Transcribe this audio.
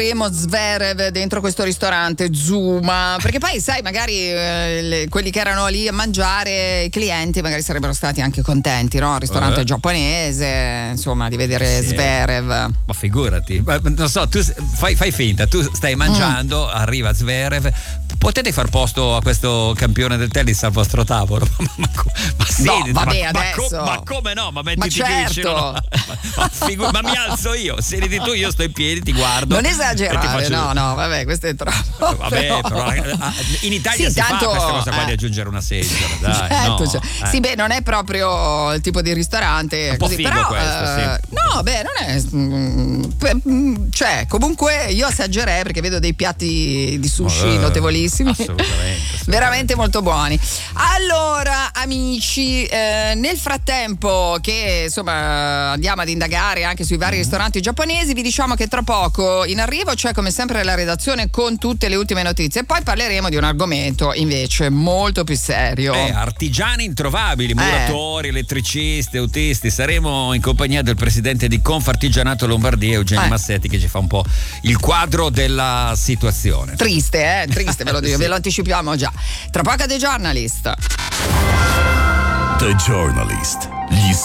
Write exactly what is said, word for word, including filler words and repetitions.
Zverev dentro questo ristorante Zuma, perché poi sai magari eh, le, quelli che erano lì a mangiare, i clienti magari sarebbero stati anche contenti, no? Il ristorante eh. giapponese, insomma, di vedere sì. Zverev. Ma figurati, ma, non so, tu fai, fai finta, tu stai mangiando, mm. arriva Zverev, potete far posto a questo campione del tennis al vostro tavolo? ma, ma, ma sì, no, vabbè, ma, adesso. Ma, ma come no? Ma mettiti ma certo. qui vicino, no? ma, figu- ma mi alzo io, siediti tu, io sto in piedi, ti guardo. Non esagerare, faccio... no, no, vabbè, questo è troppo. Vabbè, però, però in Italia sì, si tanto, fa questa cosa qua eh, di aggiungere una seggiola, dai. Certo, no, cioè, eh. sì, beh, non è proprio il tipo di ristorante un po' così, figo però questo, eh, sì. no, beh, non è mm, cioè, comunque io assaggerei perché vedo dei piatti di sushi eh, notevolissimi. Assolutamente, assolutamente. Veramente molto buoni. Allora, amici, eh, nel frattempo che insomma andiamo ad indagare anche sui vari mm. ristoranti giapponesi, vi diciamo che tra poco in arrivo c'è come sempre la redazione con tutte le ultime notizie e poi parleremo di un argomento invece molto più serio. Eh, artigiani introvabili, muratori, eh. elettricisti, autisti. Saremo in compagnia del presidente di Confartigianato Lombardia, Eugenio eh. Massetti, che ci fa un po' il quadro della situazione. Triste, eh? Triste, ve lo dico, sì. Ve lo anticipiamo già. Tra poco The Journalist. The Journalist. Gli